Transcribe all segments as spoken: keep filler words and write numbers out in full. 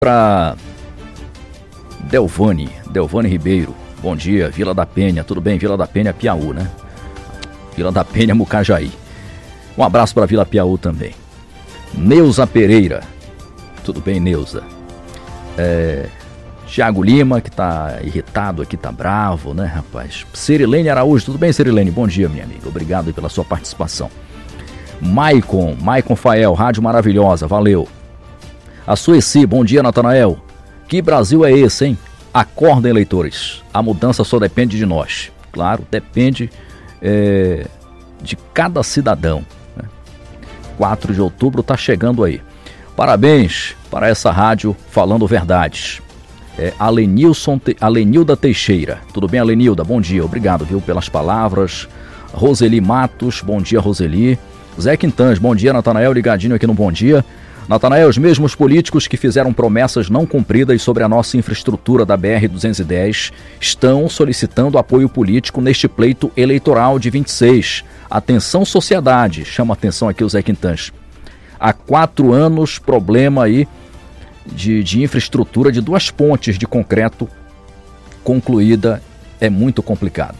Para Delvane, Delvane Ribeiro, bom dia, Vila da Penha, tudo bem? Vila da Penha, Piauí, né? Vila da Penha, Mucajaí. Um abraço para Vila Piauí também. Neuza Pereira, tudo bem, Neuza? É, Tiago Lima, que tá irritado aqui, tá bravo, né, rapaz? Cirilene Araújo, tudo bem, Cirilene? Bom dia, minha amiga, obrigado pela sua participação. Maicon, Maicon Fael, rádio maravilhosa, valeu. A Sueci, bom dia, Natanael. Que Brasil é esse, hein? Acordem, eleitores. A mudança só depende de nós. Claro, depende é, de cada cidadão. Né? quatro de outubro está chegando aí. Parabéns para essa rádio falando verdades. É, Alenilson, Te... Alenilda Teixeira. Tudo bem, Alenilda? Bom dia, obrigado, viu, pelas palavras. Roseli Matos, bom dia, Roseli. Zé Quintans, bom dia, Natanael, ligadinho aqui no Bom Dia. Natanael, os mesmos políticos que fizeram promessas não cumpridas sobre a nossa infraestrutura da B R duzentos e dez estão solicitando apoio político neste pleito eleitoral de vinte e seis. Atenção, sociedade, chama atenção aqui o Zé Quintans. Há quatro anos, problema aí de, de infraestrutura de duas pontes de concreto concluída é muito complicado.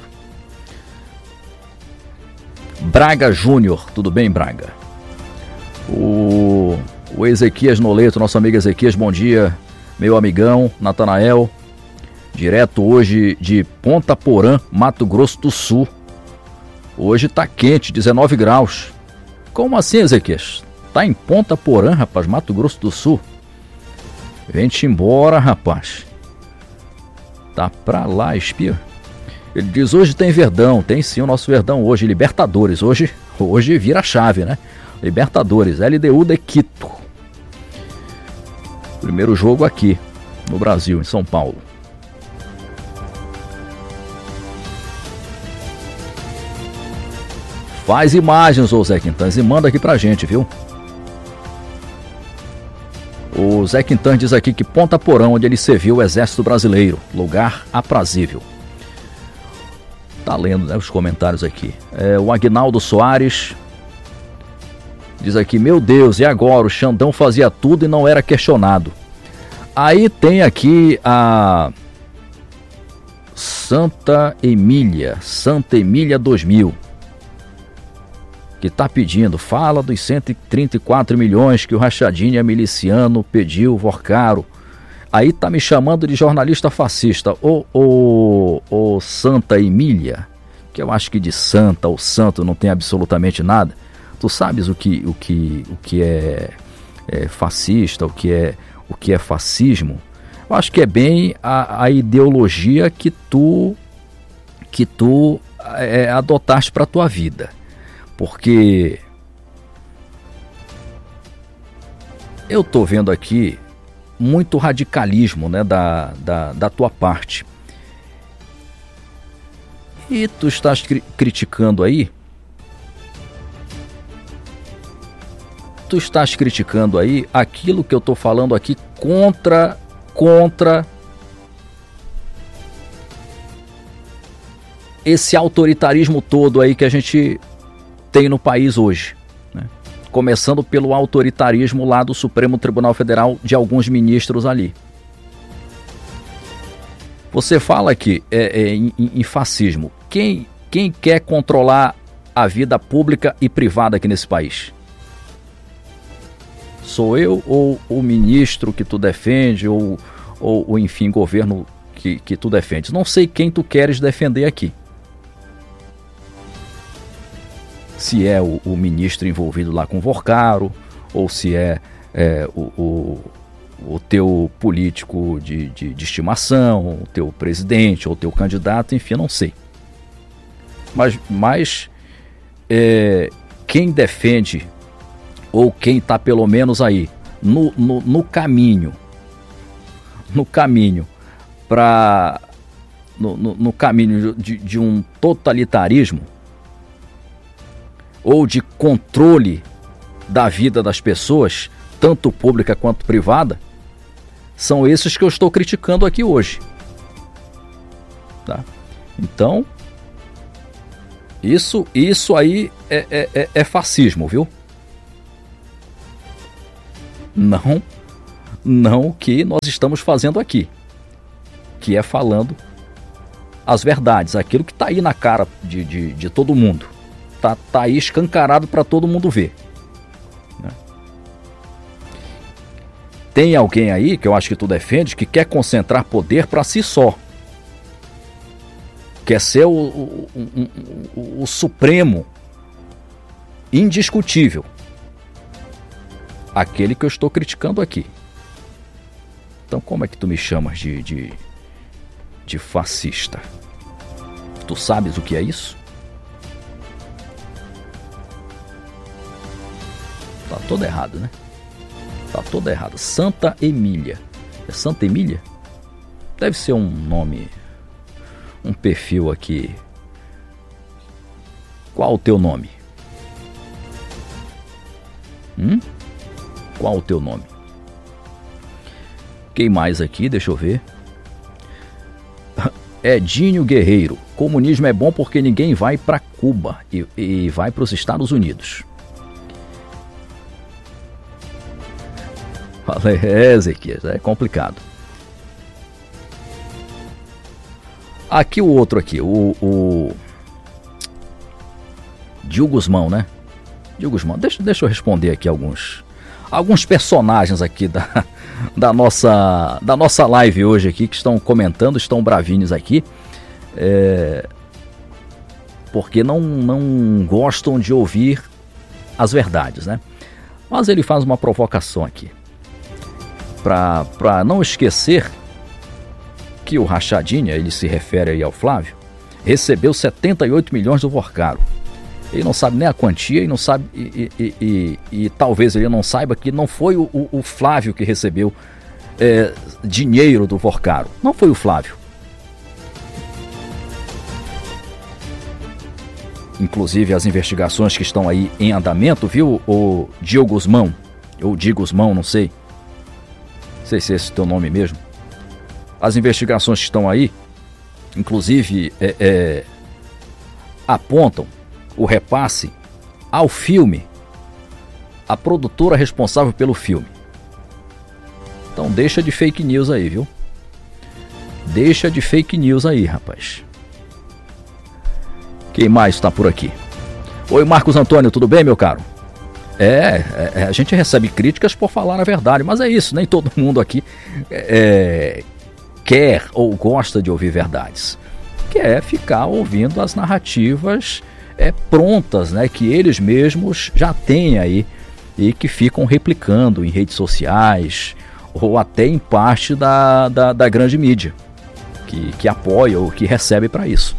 Braga Júnior, tudo bem, Braga? O... O Ezequias Noleto, nosso amigo Ezequias, bom dia, meu amigão, Natanael, direto hoje de Ponta Porã, Mato Grosso do Sul. Hoje tá quente, dezenove graus. Como assim, Ezequias? Tá em Ponta Porã, rapaz, Mato Grosso do Sul? Vem-te embora, rapaz. Tá pra lá, espia. Ele diz, hoje tem Verdão, tem sim o nosso Verdão hoje, Libertadores, hoje, hoje vira a chave, né? Libertadores, L D U de Quito. Primeiro jogo aqui, no Brasil, em São Paulo. Faz imagens, ô Zé Quintans, e manda aqui pra gente, viu? O Zé Quintans diz aqui que Ponta Porã, onde ele serviu o Exército Brasileiro, lugar aprazível. Tá lendo, né, os comentários aqui. É, o Aguinaldo Soares diz aqui, meu Deus, e agora? O Xandão fazia tudo e não era questionado. Aí tem aqui a Santa Emília, Santa Emília dois mil, que está pedindo, fala dos cento e trinta e quatro milhões que o Rachadinha miliciano pediu, Vorcaro. Aí tá me chamando de jornalista fascista. Ô, ô, ô Santa Emília, que eu acho que de santa ou santo não tem absolutamente nada. Tu sabes o que, o que, o que é, é fascista, o que é, o que é fascismo? Eu acho que é bem a, a ideologia que tu, que tu é, adotaste para a tua vida. Porque eu tô vendo aqui muito radicalismo, né, da, da, da tua parte. E tu estás cri- criticando aí Tu estás criticando aí aquilo que eu estou falando aqui contra, contra esse autoritarismo todo aí que a gente tem no país hoje, né? Começando pelo autoritarismo lá do Supremo Tribunal Federal de alguns ministros ali. Você fala aqui é, é, em, em fascismo. Quem, quem quer controlar a vida pública e privada aqui nesse país? Sou eu ou o ministro que tu defende ou, ou, ou enfim, governo que, que tu defende? Não sei quem tu queres defender aqui. Se é o, o ministro envolvido lá com o Vorcaro ou se é, é o, o, o teu político de, de, de estimação, o teu presidente ou o teu candidato, enfim, não sei. Mas, mas é, quem defende ou quem está pelo menos aí no, no, no caminho, no caminho para no, no, no caminho de, de um totalitarismo ou de controle da vida das pessoas, tanto pública quanto privada, são esses que eu estou criticando aqui hoje. Tá? Então, isso, isso aí é, é, é fascismo, viu? Não, não o que nós estamos fazendo aqui, que é falando as verdades, aquilo que está aí na cara de, de, de todo mundo, está tá aí escancarado para todo mundo ver. Né? Tem alguém aí, que eu acho que tu defende, que quer concentrar poder para si só, quer ser o, o, o, o, o supremo, indiscutível, aquele que eu estou criticando aqui. Então como é que tu me chamas de, de, de fascista? Tu sabes o que é isso? Tá todo errado, né? Tá todo errado. Santa Emília. É Santa Emília? Deve ser um nome, um perfil aqui. Qual o teu nome? Hum? Qual o teu nome? Quem mais aqui? Deixa eu ver. Edinho Guerreiro. Comunismo é bom porque ninguém vai para Cuba e, e vai para os Estados Unidos. Falei, é, Ezequias, é complicado. Aqui o outro aqui, o, o... Dil Guzmão, né? Dil Guzmão, deixa, deixa eu responder aqui alguns, alguns personagens aqui da, da, nossa, da nossa live hoje aqui, que estão comentando, estão bravinhos aqui, é, porque não, não gostam de ouvir as verdades, né? Mas ele faz uma provocação aqui, para não esquecer que o Rachadinha, ele se refere aí ao Flávio, recebeu setenta e oito milhões do Vorcaro. Ele não sabe nem a quantia e não sabe e, e, e, e, e talvez ele não saiba que não foi o, o, o Flávio que recebeu é, dinheiro do Vorcaro. Não foi o Flávio. Inclusive as investigações que estão aí em andamento, viu, o Dil Guzmão, ou Di Guzmão, não sei. Não sei se é esse o teu nome mesmo. As investigações que estão aí, inclusive, é, é, apontam o repasse ao filme, a produtora responsável pelo filme. Então deixa de fake news aí, viu? Deixa de fake news aí, rapaz. Quem mais está por aqui? Oi, Marcos Antônio, tudo bem, meu caro? É, é, a gente recebe críticas por falar a verdade, mas é isso, nem todo mundo aqui é, quer ou gosta de ouvir verdades. Quer ficar ouvindo as narrativas é, prontas, né, que eles mesmos já têm aí e que ficam replicando em redes sociais ou até em parte da, da, da grande mídia que, que apoia ou que recebe para isso.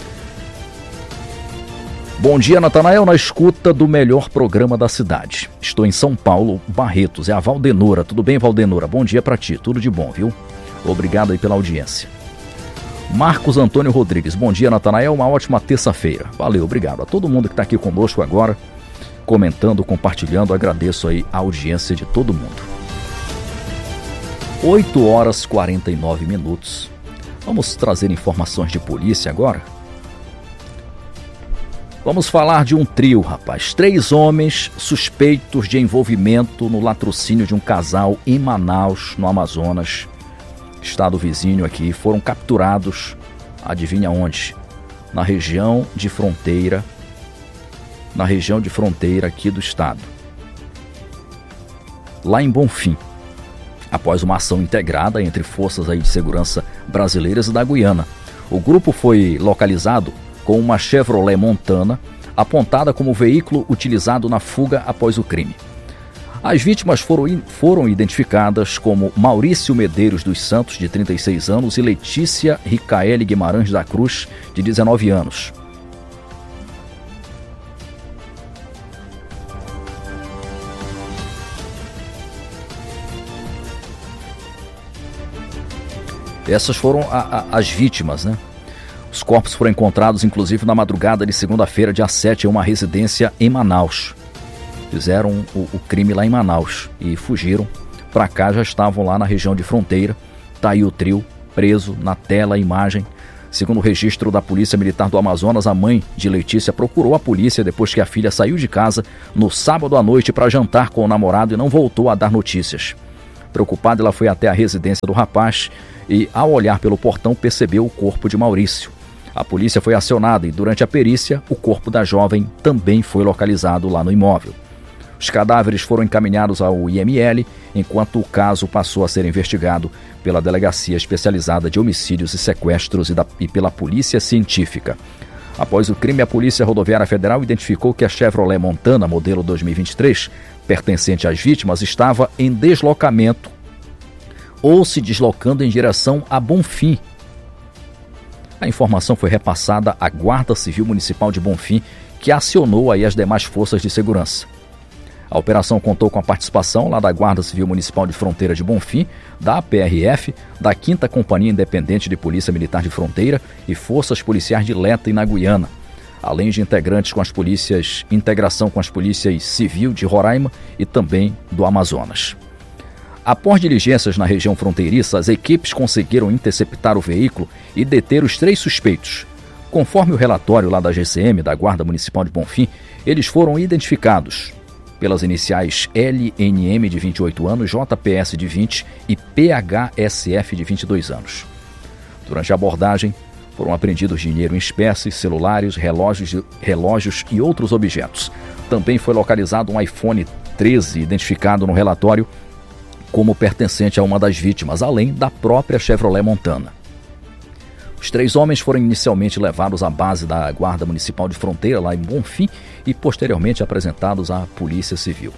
Bom dia, Natanael, na escuta do melhor programa da cidade. Estou em São Paulo, Barretos, é a Valdenora. Tudo bem, Valdenora? Bom dia para ti, tudo de bom, viu? Obrigado aí pela audiência. Marcos Antônio Rodrigues, bom dia, Natanael, uma ótima terça-feira. Valeu, obrigado a todo mundo que está aqui conosco agora, comentando, compartilhando, agradeço aí a audiência de todo mundo. oito horas e quarenta e nove minutos. Vamos trazer informações de polícia agora? Vamos falar de um trio, rapaz. Três homens suspeitos de envolvimento no latrocínio de um casal em Manaus, no Amazonas, estado vizinho aqui, foram capturados, adivinha onde? Na região de fronteira, na região de fronteira aqui do estado. Lá em Bonfim, após uma ação integrada entre forças aí de segurança brasileiras e da Guiana. O grupo foi localizado com uma Chevrolet Montana, apontada como veículo utilizado na fuga após o crime. As vítimas foram, foram identificadas como Maurício Medeiros dos Santos, de trinta e seis anos, e Letícia Ricaele Guimarães da Cruz, de dezenove anos. Essas foram a, a, as vítimas, né? Os corpos foram encontrados, inclusive, na madrugada de segunda-feira, dia sete, em uma residência em Manaus. Fizeram o, o crime lá em Manaus e fugiram. Para cá, já estavam lá na região de fronteira. Tá aí o trio preso, na tela a imagem. Segundo o registro da Polícia Militar do Amazonas, a mãe de Letícia procurou a polícia depois que a filha saiu de casa no sábado à noite para jantar com o namorado e não voltou a dar notícias. Preocupada, ela foi até a residência do rapaz e, ao olhar pelo portão, percebeu o corpo de Maurício. A polícia foi acionada e, durante a perícia, o corpo da jovem também foi localizado lá no imóvel. Os cadáveres foram encaminhados ao I M L, enquanto o caso passou a ser investigado pela Delegacia Especializada de Homicídios e Sequestros e, da, e pela Polícia Científica. Após o crime, a Polícia Rodoviária Federal identificou que a Chevrolet Montana, modelo dois mil e vinte e três, pertencente às vítimas, estava em deslocamento ou se deslocando em direção a Bonfim. A informação foi repassada à Guarda Civil Municipal de Bonfim, que acionou aí as demais forças de segurança. A operação contou com a participação lá da Guarda Civil Municipal de Fronteira de Bonfim, da P R F, da quinta Companhia Independente de Polícia Militar de Fronteira e forças policiais de Leta e na Guiana, além de integrantes com as polícias, integração com as polícias civil de Roraima e também do Amazonas. Após diligências na região fronteiriça, as equipes conseguiram interceptar o veículo e deter os três suspeitos. Conforme o relatório lá da G C M, da Guarda Municipal de Bonfim, eles foram identificados pelas iniciais L N M de vinte e oito anos, J P S de vinte e P H S F de vinte e dois anos. Durante a abordagem, foram apreendidos dinheiro em espécie, celulares, relógios, relógios e outros objetos. Também foi localizado um iPhone treze, identificado no relatório como pertencente a uma das vítimas, além da própria Chevrolet Montana. Os três homens foram inicialmente levados à base da Guarda Municipal de Fronteira, lá em Bonfim, e posteriormente apresentados à Polícia Civil.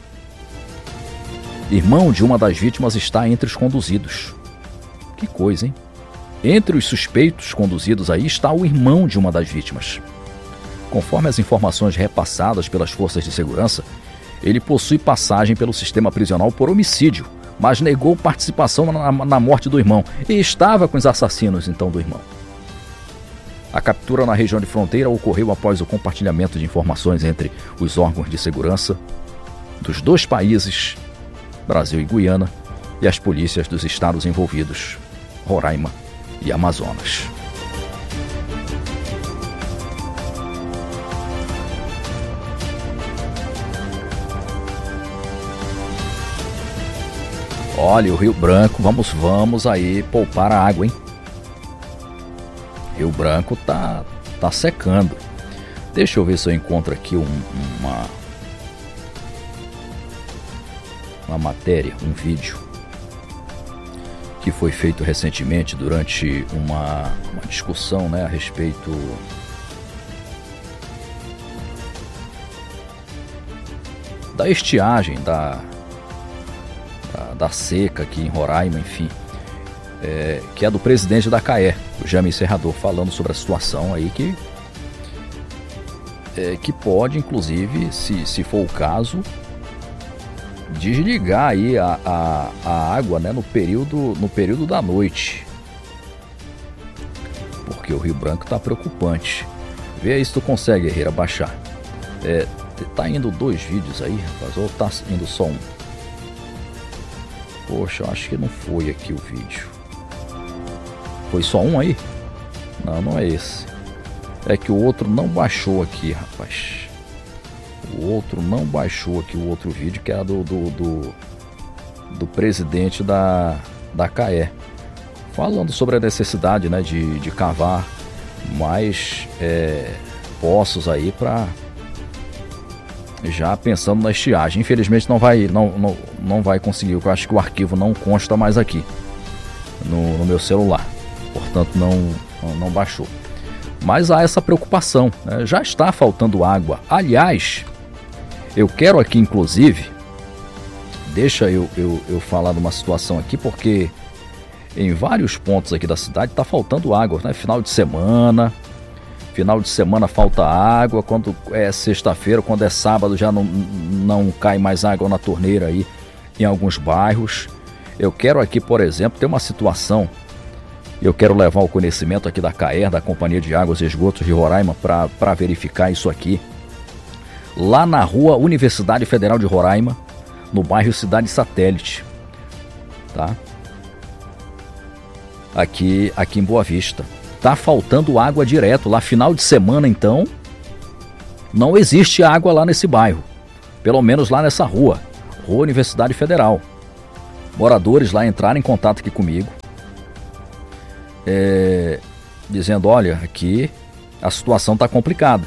Irmão de uma das vítimas está entre os conduzidos. Que coisa, hein? Entre os suspeitos conduzidos aí está o irmão de uma das vítimas. Conforme as informações repassadas pelas forças de segurança, ele possui passagem pelo sistema prisional por homicídio, mas negou participação na, na morte do irmão e estava com os assassinos, então, do irmão. A captura na região de fronteira ocorreu após o compartilhamento de informações entre os órgãos de segurança dos dois países, Brasil e Guiana, e as polícias dos estados envolvidos, Roraima e Amazonas. Olha, o Rio Branco, vamos, vamos aí poupar a água, hein? Rio Branco tá, tá secando. Deixa eu ver se eu encontro aqui um, uma, uma matéria, um vídeo que foi feito recentemente durante uma, uma discussão, né, a respeito da estiagem, da, da, da seca aqui em Roraima, enfim. É, que é do presidente da C A E, o Jaime Serrador, falando sobre a situação aí que, é, que pode, inclusive, se, se for o caso, desligar aí a, a, a água, né, no, período, no período da noite. Porque o Rio Branco tá preocupante. Vê aí se tu consegue, Herrera, baixar. É, tá indo dois vídeos aí, rapaz, ou tá indo só um? Poxa, eu acho que não foi aqui o vídeo. Foi só um aí? Não, não é esse. É que o outro não baixou aqui, rapaz. O outro não baixou aqui o outro vídeo, que era do, do, do, do presidente da, da C A E. Falando sobre a necessidade, né, de, de cavar mais é, poços aí para... Já pensando na estiagem. Infelizmente não vai, não, não, não vai conseguir. Eu acho que o arquivo não consta mais aqui no, no meu celular. Portanto, não, não, não baixou. Mas há essa preocupação, né? Já está faltando água. Aliás, eu quero aqui, inclusive, deixa eu, eu, eu falar de uma situação aqui, porque em vários pontos aqui da cidade está faltando água, né? Final de semana, final de semana falta água, quando é sexta-feira, quando é sábado já não, não cai mais água na torneira aí em alguns bairros. Eu quero aqui, por exemplo, ter uma situação. Eu quero levar o conhecimento aqui da C A E R, da Companhia de Águas e Esgotos de Roraima, para verificar isso aqui. Lá na rua Universidade Federal de Roraima, no bairro Cidade Satélite, tá? Aqui, aqui em Boa Vista. Tá faltando água direto lá, final de semana, então, não existe água lá nesse bairro. Pelo menos lá nessa rua, Rua Universidade Federal. moradores lá entraram em contato aqui comigo, é, dizendo, olha, aqui a situação está complicada.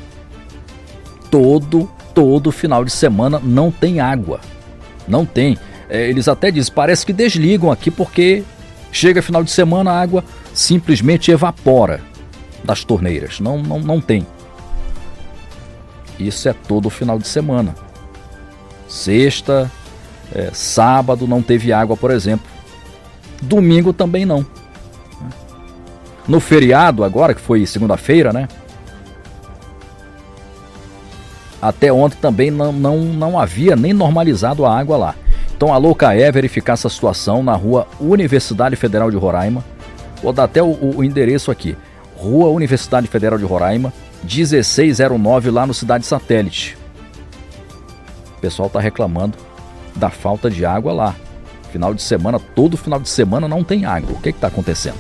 Todo, todo final de semana não tem água. Não tem. É, eles até dizem, parece que desligam aqui porque chega final de semana a água simplesmente evapora das torneiras. Não, não, não tem. Isso é todo final de semana. Sexta, é, sábado não teve água, por exemplo. Domingo também não. No feriado agora, que foi segunda-feira, né? Até ontem também não, não, não havia nem normalizado a água lá. Então, alô, C A E, verificar essa situação na rua Universidade Federal de Roraima. Vou dar até o, o endereço aqui. Rua Universidade Federal de Roraima, dezesseis zero nove, lá no Cidade Satélite. O pessoal está reclamando da falta de água lá. Final de semana, todo final de semana não tem água. O que está acontecendo?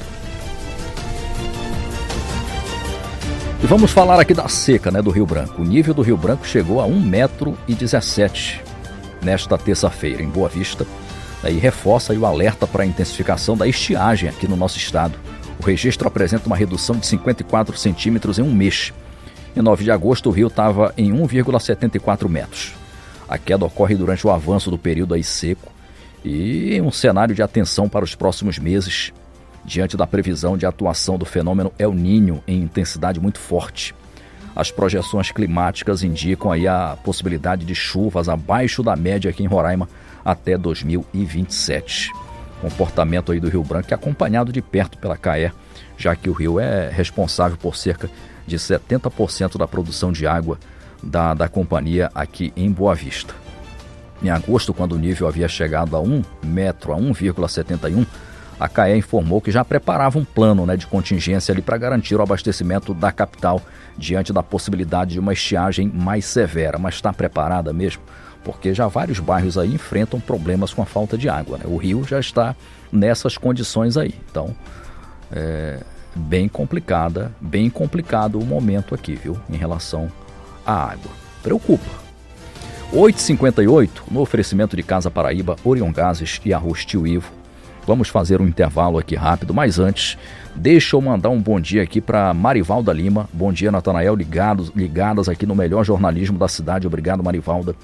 E vamos falar aqui da seca, né, do Rio Branco. O nível do Rio Branco chegou a um metro e dezessete nesta terça-feira, em Boa Vista. Daí reforça aí o alerta para a intensificação da estiagem aqui no nosso estado. O registro apresenta uma redução de cinquenta e quatro centímetros em um mês. Em nove de agosto, o rio estava em um vírgula setenta e quatro metros. A queda ocorre durante o avanço do período aí seco e um cenário de atenção para os próximos meses, diante da previsão de atuação do fenômeno El Niño em intensidade muito forte. As projeções climáticas indicam aí a possibilidade de chuvas abaixo da média aqui em Roraima até dois mil e vinte e sete. Comportamento aí do Rio Branco é acompanhado de perto pela C A E, já que o rio é responsável por cerca de setenta por cento da produção de água da, da companhia aqui em Boa Vista. Em agosto, quando o nível havia chegado a um metro, a um vírgula setenta e um, a C A E informou que já preparava um plano, né, de contingência ali para garantir o abastecimento da capital diante da possibilidade de uma estiagem mais severa. Mas está preparada mesmo? Porque já vários bairros aí enfrentam problemas com a falta de água, né? O rio já está nessas condições aí. Então, é bem complicada, bem complicado o momento aqui, viu? Em relação à água. Preocupa. oito e cinquenta e oito, no oferecimento de Casa Paraíba, Orion Gases e Arroz Tio Ivo. Vamos fazer um intervalo aqui rápido, mas antes, deixa eu mandar um bom dia aqui para Marivalda Lima. Bom dia, Natanael, ligados, ligadas aqui no melhor jornalismo da cidade. Obrigado, Marivalda.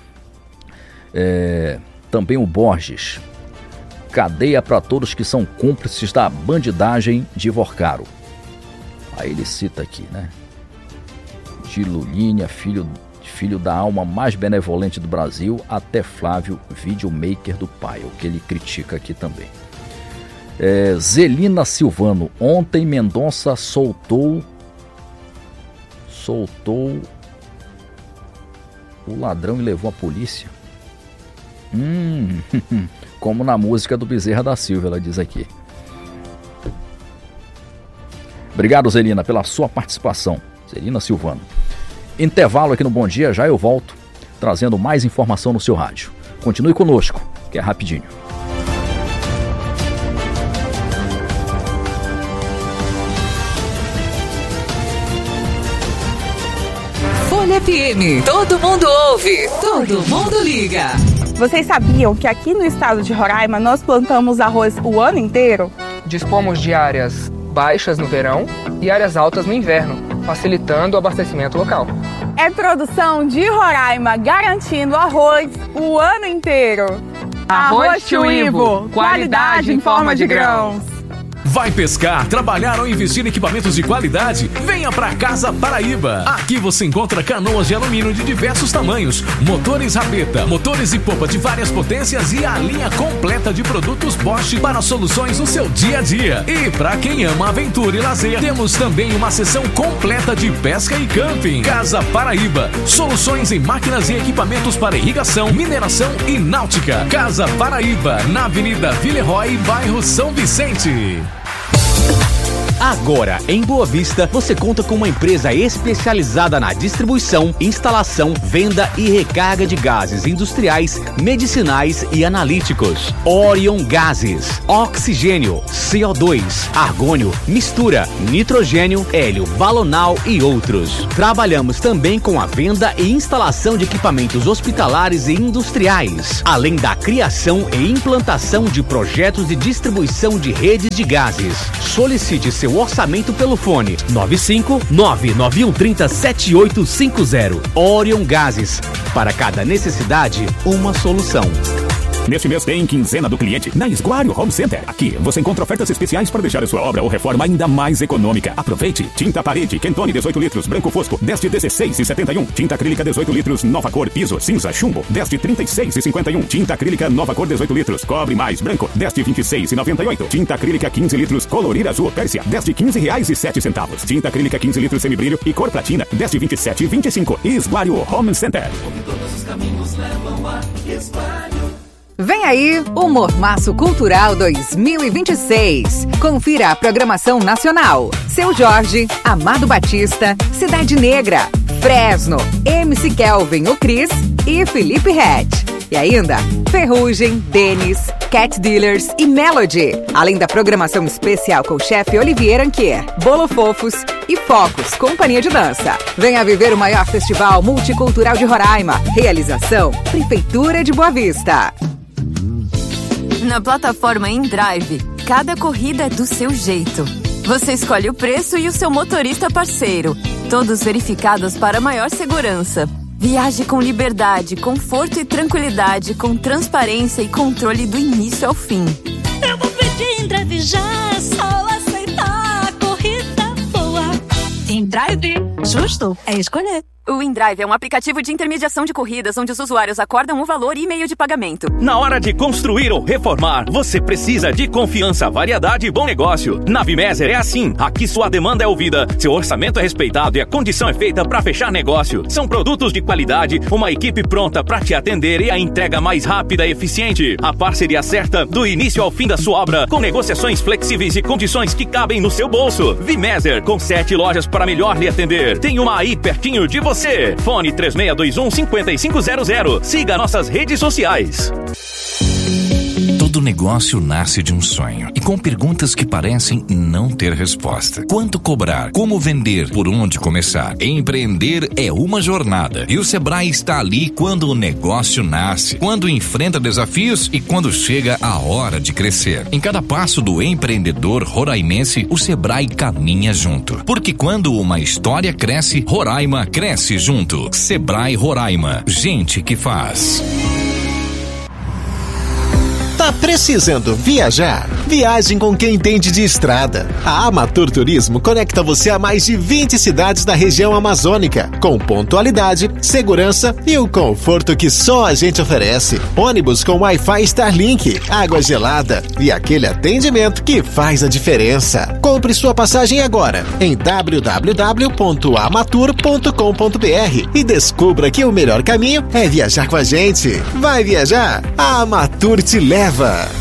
É, também o Borges. Cadeia para todos que são cúmplices da bandidagem de Vorcaro. Aí ele cita aqui, né? De Lulinha, filho, filho da alma mais benevolente do Brasil, até Flávio, videomaker do pai, o que ele critica aqui também. É, Zelina Silvano, ontem Mendonça soltou soltou o ladrão e levou a polícia. Hum, como na música do Bezerra da Silva, ela diz aqui. Obrigado, Zelina, pela sua participação. Zelina Silvano. Intervalo aqui no Bom Dia, já eu volto trazendo mais informação no seu rádio. Continue conosco, que é rapidinho. Folha F M, todo mundo ouve, todo mundo liga. Vocês sabiam que aqui no estado de Roraima nós plantamos arroz o ano inteiro? Dispomos de áreas baixas no verão e áreas altas no inverno, facilitando o abastecimento local. É produção de Roraima, garantindo arroz o ano inteiro. Arroz Tio Ivo, qualidade em forma de grãos. Vai pescar, trabalhar ou investir em equipamentos de qualidade? Venha pra Casa Paraíba. Aqui você encontra canoas de alumínio de diversos tamanhos, motores rabeta, motores e popa de várias potências e a linha completa de produtos Bosch para soluções no seu dia a dia. E pra quem ama aventura e lazer, temos também uma seção completa de pesca e camping. Casa Paraíba, soluções em máquinas e equipamentos para irrigação, mineração e náutica. Casa Paraíba, na Avenida Villeroy, bairro São Vicente. Agora, em Boa Vista, você conta com uma empresa especializada na distribuição, instalação, venda e recarga de gases industriais, medicinais e analíticos. Orion Gases, oxigênio, C O dois, argônio, mistura, nitrogênio, hélio, balonal e outros. Trabalhamos também com a venda e instalação de equipamentos hospitalares e industriais, além da criação e implantação de projetos de distribuição de redes de gases. Solicite seu orçamento pelo fone nove cinco nove nove um três zero sete oito cinco zero. Orion Gases. Para cada necessidade, uma solução. Neste mês tem quinzena do cliente na Esguário Home Center. Aqui você encontra ofertas especiais para deixar a sua obra ou reforma ainda mais econômica. Aproveite! Tinta parede Quentone dezoito litros, branco fosco, dez de dezesseis e setenta e um. Tinta acrílica dezoito litros, nova cor, piso, cinza, chumbo, dez de trinta e seis e cinquenta e um. Tinta acrílica nova cor dezoito litros, cobre mais, branco, dez de vinte e seis e noventa e oito. Tinta acrílica quinze litros, colorir azul, Pérsia, dez de quinze reais e sete centavos. Tinta acrílica quinze litros, semibrilho e cor platina, dez de vinte e sete e vinte e cinco. Esguário Home Center. Todos os caminhos levam a Esguário. Vem aí o Mormaço Cultural dois mil e vinte e seis. Confira a programação nacional. Seu Jorge, Amado Batista, Cidade Negra, Fresno, M C Kelvin, o Cris e Felipe Ret. E ainda, Ferrugem, Denis, Cat Dealers e Melody. Além da programação especial com o chefe Olivier Anquier, Bolo Fofos e Focus, companhia de dança. Venha viver o maior festival multicultural de Roraima. Realização, Prefeitura de Boa Vista. Na plataforma InDrive, cada corrida é do seu jeito. Você escolhe o preço e o seu motorista parceiro, todos verificados para maior segurança. Viaje com liberdade, conforto e tranquilidade, com transparência e controle do início ao fim. Eu vou pedir InDrive já, é só aceitar a corrida boa. InDrive, justo é escolher. O InDrive é um aplicativo de intermediação de corridas onde os usuários acordam um valor e meio de pagamento. Na hora de construir ou reformar, você precisa de confiança, variedade e bom negócio. Na Vimeser é assim. Aqui sua demanda é ouvida, seu orçamento é respeitado e a condição é feita para fechar negócio. São produtos de qualidade, uma equipe pronta para te atender e a entrega mais rápida e eficiente. A parceria certa do início ao fim da sua obra, com negociações flexíveis e condições que cabem no seu bolso. Vimeser, com sete lojas para melhor lhe atender. Tem uma aí pertinho de você. Você. Fone três seis dois um cinco cinco zero zero. Siga nossas redes sociais. Todo negócio nasce de um sonho e com perguntas que parecem não ter resposta. Quanto cobrar? Como vender? Por onde começar? Empreender é uma jornada e o Sebrae está ali quando o negócio nasce, quando enfrenta desafios e quando chega a hora de crescer. Em cada passo do empreendedor roraimense, o Sebrae caminha junto. Porque quando uma história cresce, Roraima cresce junto. Sebrae Roraima. Gente que faz. Tá precisando viajar? Viagem com quem entende de estrada. A Amatur Turismo conecta você a mais de vinte cidades da região amazônica, com pontualidade, segurança e o conforto que só a gente oferece. Ônibus com Wi-Fi Starlink, água gelada e aquele atendimento que faz a diferença. Compre sua passagem agora em w w w ponto amatur ponto com ponto b r e descubra que o melhor caminho é viajar com a gente. Vai viajar? A Amatur te leva.